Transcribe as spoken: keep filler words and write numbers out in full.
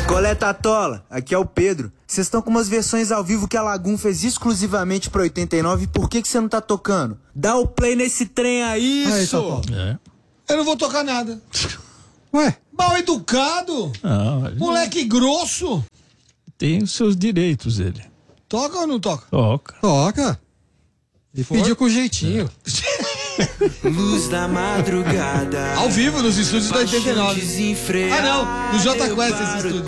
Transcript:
Coleta Tola, aqui é o Pedro. Vocês estão com umas versões ao vivo que a Lagum fez exclusivamente pra oitenta e nove. Por que que você não tá tocando? Dá o play nesse trem aí, isso! É. Eu não vou tocar nada. Ué? Mal educado? Não, ele Moleque grosso? tem os seus direitos, ele. Toca ou não toca? Toca. Toca. E For? pediu com jeitinho. Luz da madrugada. Ao vivo, nos estúdios da oitenta e nove. Desenfreada. Ah, não, no J Quest esse estúdio.